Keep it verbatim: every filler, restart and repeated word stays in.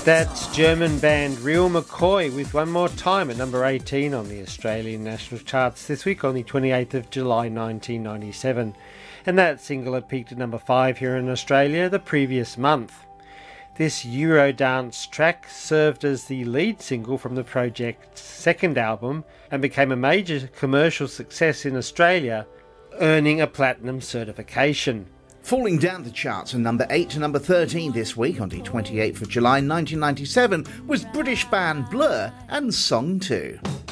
That's German band Real McCoy with One More Time at number eighteen on the Australian national charts this week on the twenty-eighth of July nineteen ninety-seven. And that single had peaked at number five here in Australia the previous month. This Eurodance track served as the lead single from the project's second album and became a major commercial success in Australia, earning a platinum certification. Falling down the charts from number eight to number thirteen this week on the twenty-eighth of July nineteen ninety-seven was British band Blur and Song two.